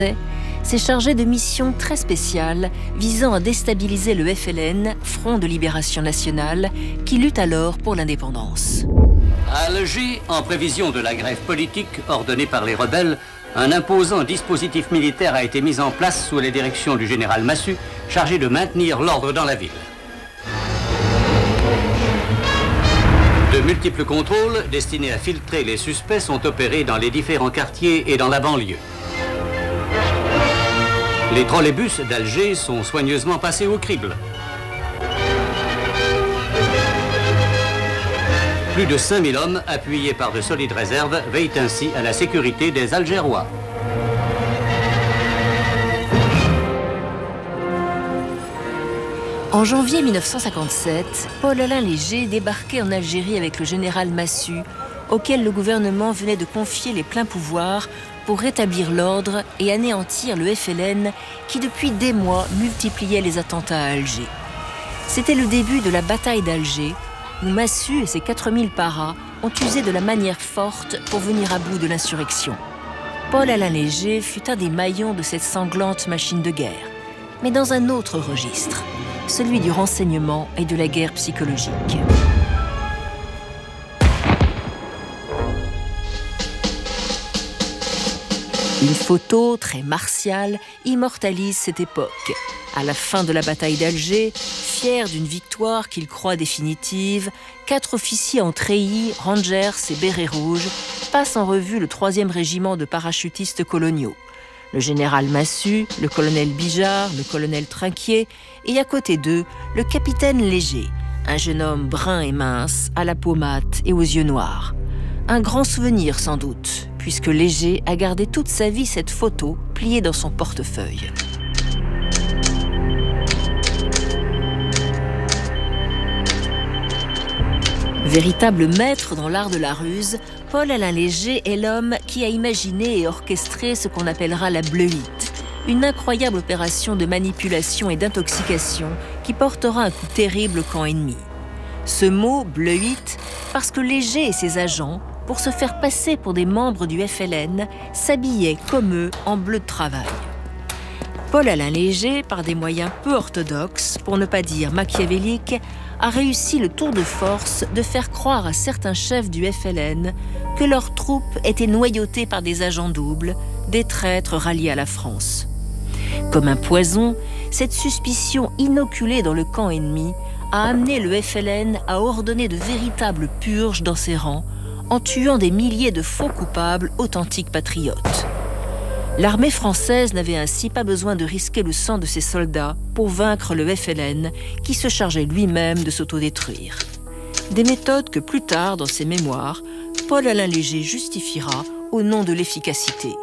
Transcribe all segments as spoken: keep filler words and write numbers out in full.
s'est chargé de missions très spéciales visant à déstabiliser le F L N, Front de Libération Nationale, qui lutte alors pour l'indépendance. À Alger, en prévision de la grève politique ordonnée par les rebelles, un imposant dispositif militaire a été mis en place sous la direction du général Massu, chargé de maintenir l'ordre dans la ville. De multiples contrôles destinés à filtrer les suspects sont opérés dans les différents quartiers et dans la banlieue. Les trolleybus d'Alger sont soigneusement passés au crible. Plus de cinq mille hommes, appuyés par de solides réserves, veillent ainsi à la sécurité des Algérois. En janvier mille neuf cent cinquante-sept, Paul-Alain Léger débarquait en Algérie avec le général Massu, auquel le gouvernement venait de confier les pleins pouvoirs pour rétablir l'ordre et anéantir le F L N qui, depuis des mois, multipliait les attentats à Alger. C'était le début de la bataille d'Alger, où Massu et ses quatre mille paras ont usé de la manière forte pour venir à bout de l'insurrection. Paul-Alain Léger fut un des maillons de cette sanglante machine de guerre, mais dans un autre registre, celui du renseignement et de la guerre psychologique. Une photo très martiale immortalise cette époque. À la fin de la bataille d'Alger, fiers d'une victoire qu'ils croient définitive, quatre officiers en treillis, rangers et bérets rouges passent en revue le troisième régiment de parachutistes coloniaux. Le général Massu, le colonel Bijard, le colonel Trinquier et à côté d'eux, le capitaine Léger, un jeune homme brun et mince, à la peau mate et aux yeux noirs. Un grand souvenir sans doute, puisque Léger a gardé toute sa vie cette photo pliée dans son portefeuille. Véritable maître dans l'art de la ruse, Paul-Alain Léger est l'homme qui a imaginé et orchestré ce qu'on appellera la bleuite, une incroyable opération de manipulation et d'intoxication qui portera un coup terrible au camp ennemi. Ce mot, bleuite, parce que Léger et ses agents, pour se faire passer pour des membres du F L N, s'habillaient comme eux en bleu de travail. Paul-Alain Léger, par des moyens peu orthodoxes, pour ne pas dire machiavéliques, a réussi le tour de force de faire croire à certains chefs du F L N que leurs troupes étaient noyautées par des agents doubles, des traîtres ralliés à la France. Comme un poison, cette suspicion inoculée dans le camp ennemi a amené le F L N à ordonner de véritables purges dans ses rangs, en tuant des milliers de faux coupables authentiques patriotes. L'armée française n'avait ainsi pas besoin de risquer le sang de ses soldats pour vaincre le F L N, qui se chargeait lui-même de s'autodétruire. Des méthodes que plus tard, dans ses mémoires, Paul-Alain Léger justifiera au nom de l'efficacité.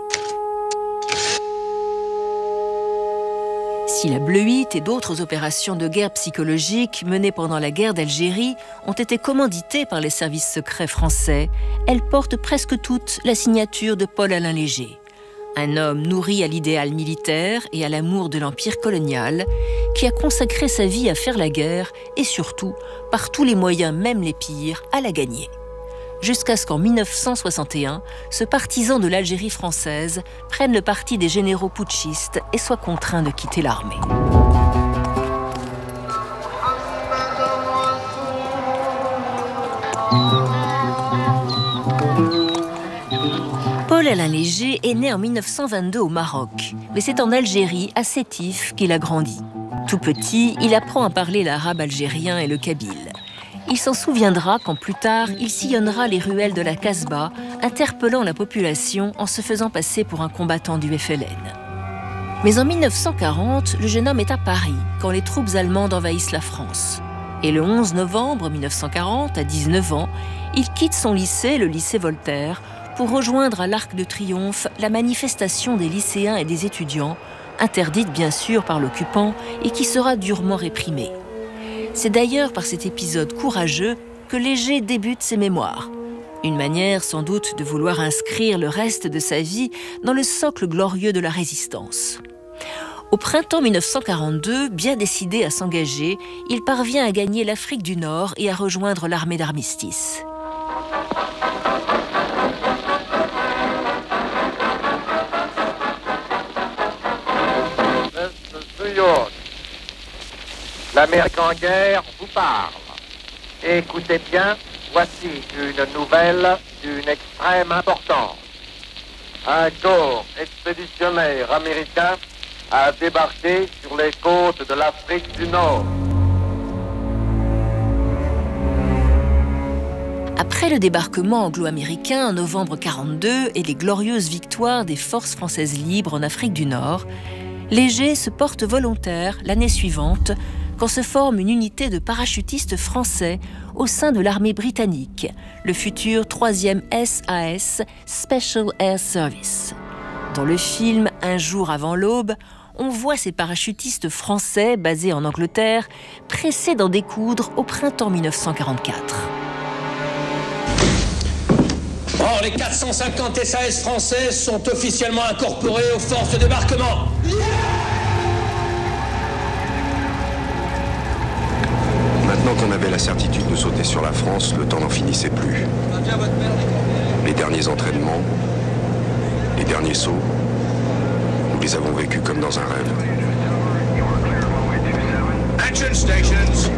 Si la bleuite et d'autres opérations de guerre psychologique menées pendant la guerre d'Algérie ont été commanditées par les services secrets français, elles portent presque toutes la signature de Paul-Alain Léger. Un homme nourri à l'idéal militaire et à l'amour de l'empire colonial, qui a consacré sa vie à faire la guerre et surtout, par tous les moyens, même les pires, à la gagner. Jusqu'à ce qu'en mille neuf cent soixante et un, ce partisan de l'Algérie française prenne le parti des généraux putschistes et soit contraint de quitter l'armée. Paul-Alain Léger est né en mille neuf cent vingt-deux au Maroc, mais c'est en Algérie, à Sétif, qu'il a grandi. Tout petit, il apprend à parler l'arabe algérien et le kabyle. Il s'en souviendra quand plus tard, il sillonnera les ruelles de la Casbah, interpellant la population en se faisant passer pour un combattant du F L N. Mais en mille neuf cent quarante, le jeune homme est à Paris, quand les troupes allemandes envahissent la France. Et le onze novembre mille neuf cent quarante, à dix-neuf ans, il quitte son lycée, le lycée Voltaire, pour rejoindre à l'Arc de Triomphe la manifestation des lycéens et des étudiants, interdite bien sûr par l'occupant et qui sera durement réprimée. C'est d'ailleurs par cet épisode courageux que Léger débute ses mémoires. Une manière sans doute de vouloir inscrire le reste de sa vie dans le socle glorieux de la résistance. Au printemps mille neuf cent quarante-deux, bien décidé à s'engager, il parvient à gagner l'Afrique du Nord et à rejoindre l'armée d'armistice. L'Amérique en guerre vous parle. Écoutez bien, voici une nouvelle d'une extrême importance. Un corps expéditionnaire américain a débarqué sur les côtes de l'Afrique du Nord. Après le débarquement anglo-américain en novembre mille neuf cent quarante-deux et les glorieuses victoires des forces françaises libres en Afrique du Nord, Léger se porte volontaire l'année suivante quand se forme une unité de parachutistes français au sein de l'armée britannique, le futur troisième S A S, Special Air Service. Dans le film « Un jour avant l'aube », on voit ces parachutistes français basés en Angleterre pressés d'en découdre au printemps mille neuf cent quarante-quatre. Or, les quatre cent cinquante S A S français sont officiellement incorporés aux forces de débarquement. Maintenant qu'on avait la certitude de sauter sur la France, le temps n'en finissait plus. Les derniers entraînements, les derniers sauts, nous les avons vécus comme dans un rêve. Action stations.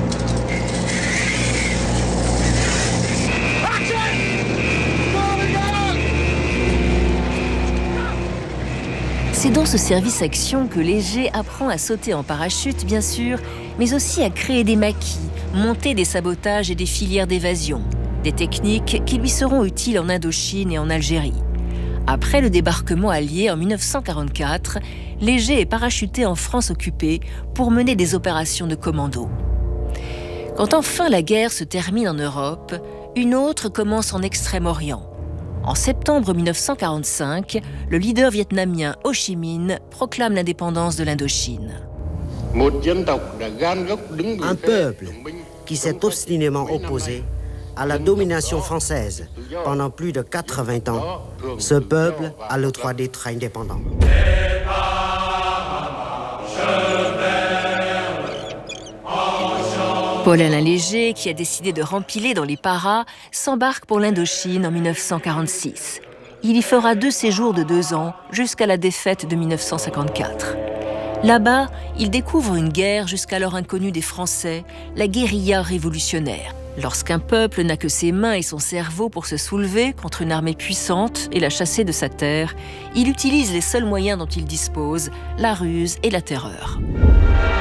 C'est dans ce service action que Léger apprend à sauter en parachute, bien sûr, mais aussi à créer des maquis, monter des sabotages et des filières d'évasion. Des techniques qui lui seront utiles en Indochine et en Algérie. Après le débarquement allié en mille neuf cent quarante-quatre, Léger est parachuté en France occupée pour mener des opérations de commando. Quand enfin la guerre se termine en Europe, une autre commence en Extrême-Orient. En septembre mille neuf cent quarante-cinq, le leader vietnamien Ho Chi Minh proclame l'indépendance de l'Indochine. Un peuple qui s'est obstinément opposé à la domination française pendant plus de quatre-vingts ans, ce peuple a le droit d'être indépendant. Paul-Alain Léger, qui a décidé de rempiler dans les paras, s'embarque pour l'Indochine en mille neuf cent quarante-six. Il y fera deux séjours de deux ans jusqu'à la défaite de mille neuf cent cinquante-quatre. Là-bas, il découvre une guerre jusqu'alors inconnue des Français, la guérilla révolutionnaire. Lorsqu'un peuple n'a que ses mains et son cerveau pour se soulever contre une armée puissante et la chasser de sa terre, il utilise les seuls moyens dont il dispose, la ruse et la terreur.